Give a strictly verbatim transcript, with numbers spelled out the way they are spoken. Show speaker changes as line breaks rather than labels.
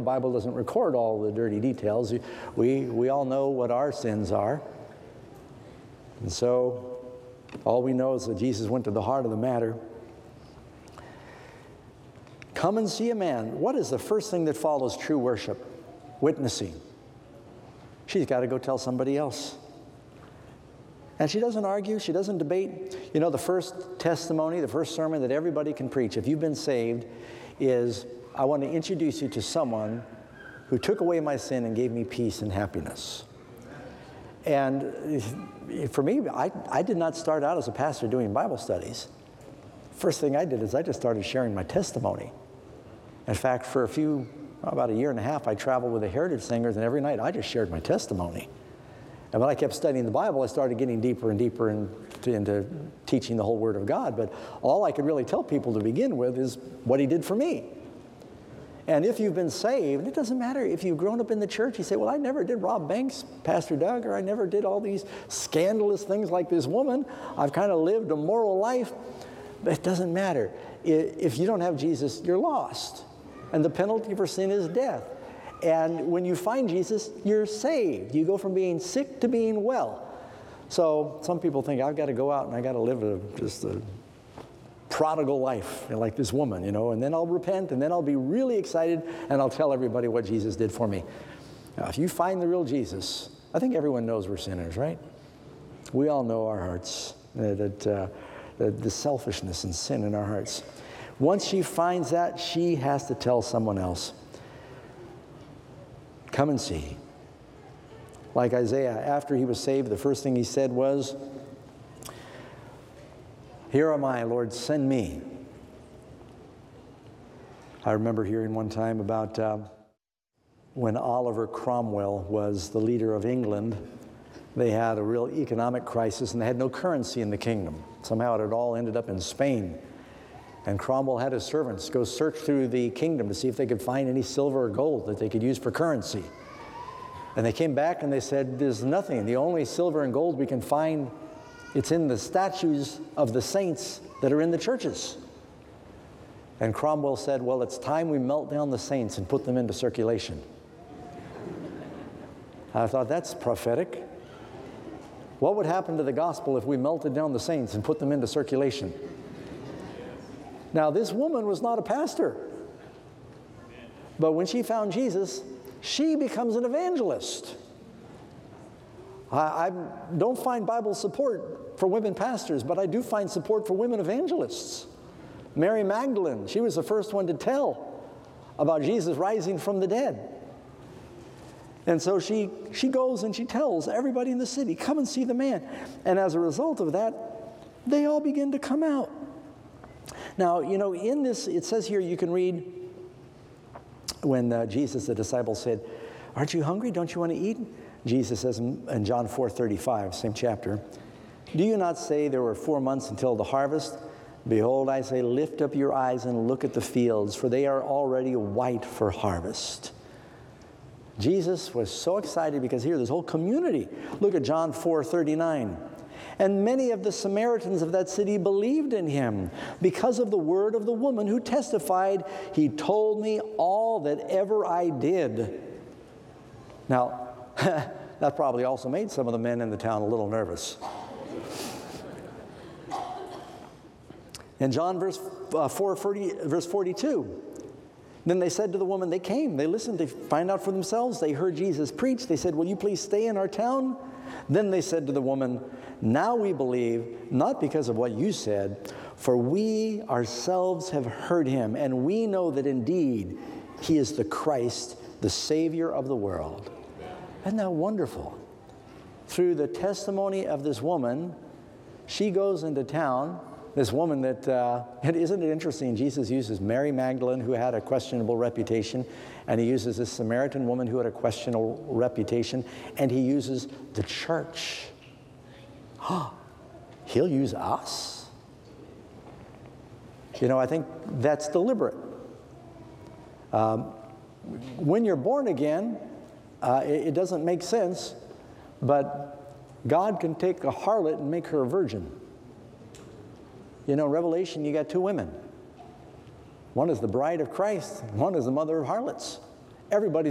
Bible doesn't record all the dirty details. We, we all know what our sins are. And so all we know is that Jesus went to the heart of the matter. Come and see a man. What is the first thing that follows true worship? Witnessing. She's got to go tell somebody else. And she doesn't argue. She doesn't debate. You know, the first testimony, the first sermon that everybody can preach, if you've been saved, is I want to introduce you to someone who took away my sin and gave me peace and happiness. And for me, I, I did not start out as a pastor doing Bible studies. First thing I did is I just started sharing my testimony. In fact, for a few, about a year and a half, I traveled with the Heritage Singers, and every night I just shared my testimony. And when I kept studying the Bible, I started getting deeper and deeper into, into teaching the whole Word of God. But all I could really tell people to begin with is what He did for me. And if you've been saved, it doesn't matter if you've grown up in the church. You say, well, I never did rob banks, Pastor Doug, or I never did all these scandalous things like this woman. I've kind of lived a moral life. But it doesn't matter. If you don't have Jesus, you're lost. And the penalty for sin is death. And when you find Jesus, you're saved. You go from being sick to being well. So some people think, I've got to go out and I've got to live a, just a prodigal life, you know, like this woman, you know, and then I'll repent, and then I'll be really excited, and I'll tell everybody what Jesus did for me. Now, if you find the real Jesus, I think everyone knows we're sinners, right? We all know our hearts, uh, that uh, the, the selfishness and sin in our hearts. Once she finds that, she has to tell someone else. Come and see. Like Isaiah, after he was saved, the first thing he said was, here am I, Lord, send me. I remember hearing one time about uh, when Oliver Cromwell was the leader of England. They had a real economic crisis, and they had no currency in the kingdom. Somehow it had all ended up in Spain. And Cromwell had his servants go search through the kingdom to see if they could find any silver or gold that they could use for currency. And they came back and they said, there's nothing. The only silver and gold we can find, it's in the statues of the saints that are in the churches. And Cromwell said, well, it's time we melt down the saints and put them into circulation. I thought, that's prophetic. What would happen to the gospel if we melted down the saints and put them into circulation? Now, this woman was not a pastor. But when she found Jesus, she becomes an evangelist. I, I don't find Bible support for women pastors, but I do find support for women evangelists. Mary Magdalene, she was the first one to tell about Jesus rising from the dead. And so she, she goes and she tells everybody in the city, come and see the man. And as a result of that, they all begin to come out. Now, you know, in this, it says here, you can read when uh, Jesus, the disciples, said, aren't you hungry? Don't you want to eat? Jesus says in, in John four thirty-five, same chapter, do you not say there were four months until the harvest? Behold, I say, lift up your eyes and look at the fields, for they are already white for harvest. Jesus was so excited because here, this whole community. Look at John four thirty-nine. And many of the Samaritans of that city believed in him because of the word of the woman who testified, he told me all that ever I did. Now, that probably also made some of the men in the town a little nervous. In John verse, uh, four forty, verse forty-two, then they said to the woman, they came, they listened to find out for themselves. They heard Jesus preach. They said, will you please stay in our town? Then they said to the woman, now we believe, not because of what you said, for we ourselves have heard him, and we know that indeed he is the Christ, the Savior of the world. Isn't that wonderful? Through the testimony of this woman, she goes into town, this woman that, uh, isn't it interesting, Jesus uses Mary Magdalene, who had a questionable reputation, and he uses this Samaritan woman who had a questionable reputation, and he uses the church. He'll use us? You know, I think that's deliberate. Um, when you're born again, uh, it, it doesn't make sense, but God can take a harlot and make her a virgin. You know, in Revelation, you got two women. One is the bride of Christ, one is the mother of harlots. Everybody